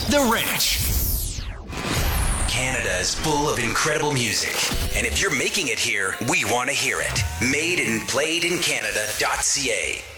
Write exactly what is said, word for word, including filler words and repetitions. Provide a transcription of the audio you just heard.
The Ranch. Canada is full of incredible music. And if you're making it here, we want to hear it. Made and played in Canada dot c a.